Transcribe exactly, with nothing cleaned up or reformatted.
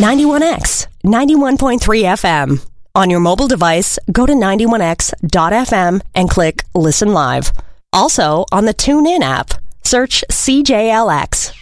ninety-one X, ninety-one point three F M. On your mobile device, go to ninety-one X dot F M and click Listen Live. Also, on the TuneIn app, search C J L X.